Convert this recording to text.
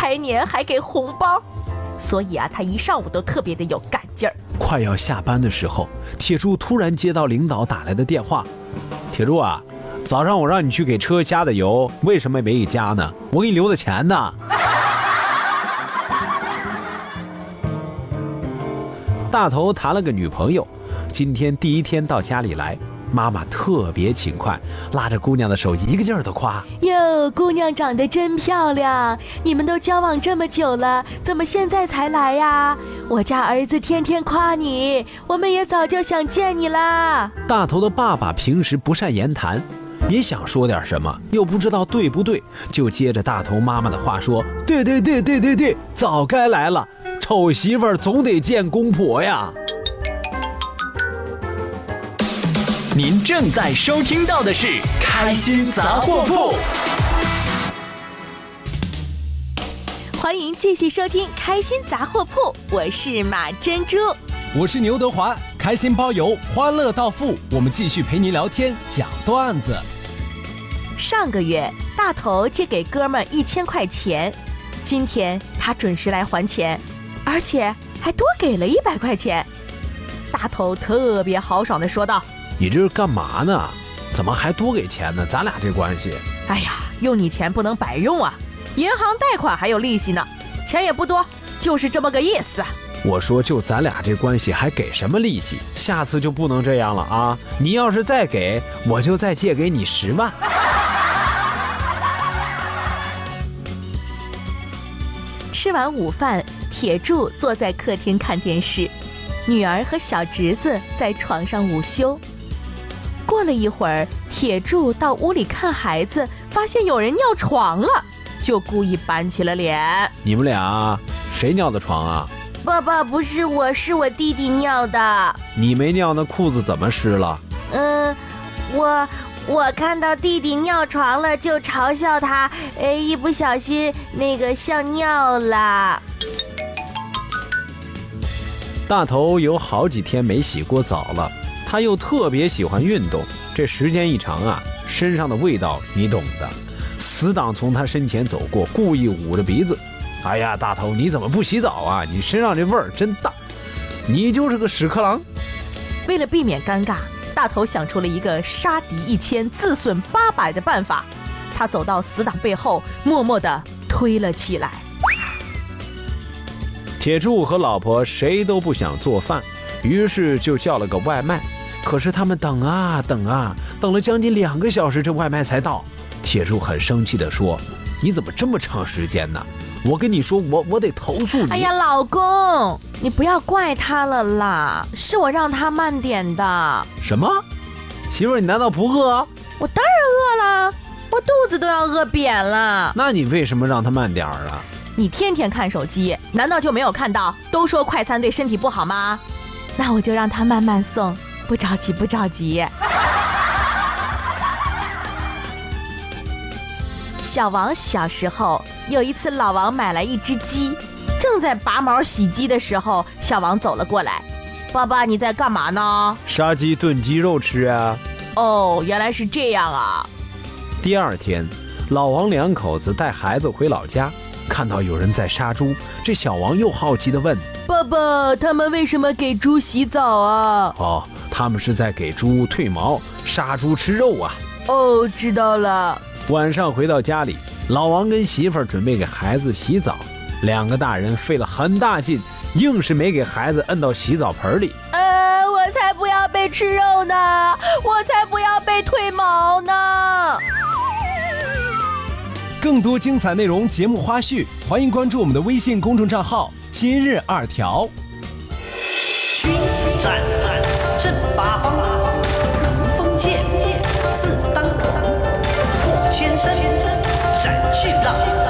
开年还给红包，所以啊，他一上午都特别的有干劲儿。 快要下班的时候，铁柱突然接到领导打来的电话。铁柱啊，早上我让你去给车加的油，为什么没给加呢？我给你留的钱呢。大头谈了个女朋友，今天第一天到家里来，妈妈特别勤快，拉着姑娘的手一个劲儿地夸： 哟，姑娘长得真漂亮，你们都交往这么久了，怎么现在才来呀？我家儿子天天夸你，我们也早就想见你啦。 大头的爸爸平时不善言谈，也想说点什么，又不知道对不对，就接着大头妈妈的话说：对，早该来了，丑媳妇儿总得见公婆呀。 您正在收听到的是开心杂货铺， 欢迎继续收听开心杂货铺，我是马珍珠， 我是牛德华，开心包邮，欢乐到付，我们继续陪您聊天讲段子。 上个月大头借给哥们1000块钱，今天他准时来还钱，而且还多给了100块钱。大头特别豪爽地说道： 你这是干嘛呢？怎么还多给钱呢？咱俩这关系…… 哎呀，用你钱不能白用啊，银行贷款还有利息呢，钱也不多，就是这么个意思。 我说就咱俩这关系还给什么利息？下次就不能这样了啊！你要是再给，我就再借给你10万。 吃完午饭，铁柱坐在客厅看电视，女儿和小侄子在床上午休。过了一会儿，铁柱到屋里看孩子，发现有人尿床了，就故意板起了脸。 你们俩谁尿的床啊？ 爸爸，不是我，是我弟弟尿的。 你没尿，那裤子怎么湿了？ 我看到弟弟尿床了，就嘲笑他，一不小心像尿了。 大头有好几天没洗过澡了，他又特别喜欢运动，这时间一长啊，身上的味道你懂的。死党从他身前走过，故意捂着鼻子：哎呀，大头你怎么不洗澡啊？你身上这味儿真大，你就是个屎壳郎。 为了避免尴尬，大头想出了一个杀敌1000自损800的办法。他走到死党背后，默默地推了起来。 铁柱和老婆谁都不想做饭，于是就叫了个外卖。可是他们等了将近2个小时，这外卖才到。铁柱很生气地说：你怎么这么长时间呢？我跟你说，我得投诉你。 哎呀，老公，你不要怪他了啦，是我让他慢点的。 什么？媳妇儿，你难道不饿？ 我当然饿了，我肚子都要饿扁了。 那你为什么让他慢点儿啊？ 你天天看手机，难道就没有看到都说快餐对身体不好吗？那我就让他慢慢送，不着急。小王小时候有一次，老王买来一只鸡，正在拔毛洗鸡的时候，小王走了过来。爸爸，你在干嘛呢？ 杀鸡炖鸡肉吃啊。 哦，原来是这样啊。 第二天，老王2口子带孩子回老家，看到有人在杀猪，这小王又好奇地问： 爸爸，他们为什么给猪洗澡啊？ 哦，他们是在给猪褪毛，杀猪吃肉啊。 哦，知道了。 晚上回到家里，老王跟媳妇儿准备给孩子洗澡，2个大人费了很大劲，硬是没给孩子摁到洗澡盆里。 我才不要被吃肉呢，我才不要被褪毛呢。 更多精彩内容、节目花絮，欢迎关注我们的微信公众账号“今日2条”。 君子战正八方，如风剑，自当红。破千山，斩去浪。